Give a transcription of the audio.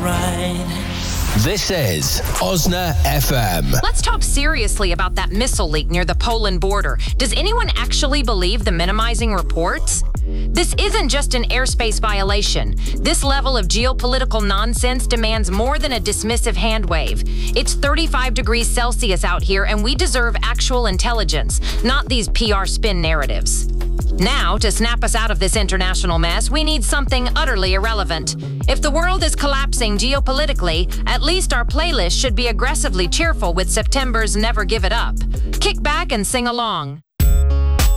right. This is Osna FM. Let's talk seriously about that missile leak near the Poland border. Does anyone actually believe the minimizing reports? This isn't just an airspace violation. This level of geopolitical nonsense demands more than a dismissive hand wave. It's 35 degrees Celsius out here, and we deserve actual intelligence, not these PR spin narratives. Now, to snap us out of this international mess, we need something utterly irrelevant. If the world is collapsing geopolitically, at least our playlist should be aggressively cheerful with September's Never Give It Up. Kick back and sing along.